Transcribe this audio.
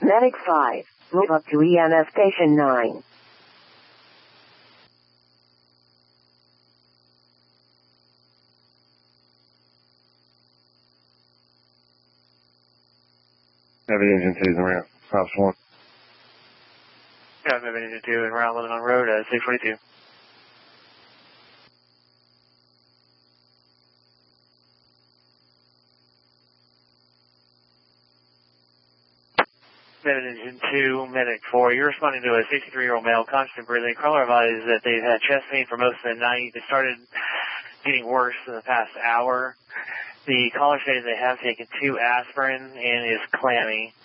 Medic 5, move up to EMS Station 9. Heavy Engine 2 is around. House 1. Yeah, Heavy Engine 2 and around Lebanon Road, 642. Medic Engine 2, Medic 4. You're responding to a 63-year-old male, conscious and breathing. Caller advised that they've had chest pain for most of the night. It started getting worse in the past hour. The caller stated they have taken 2 aspirin and is clammy.